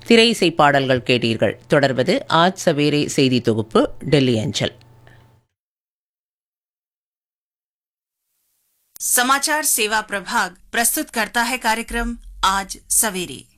திரை இசை பாடல்கள் கேட்டீர்கள். தொடர்வது ஆஜ் சவேரே செய்தி தொகுப்பு, டெல்லி அஞ்சல். समाचार सेवा प्रभाग प्रस्तुत करता है कार्यक्रम आज सवेरे।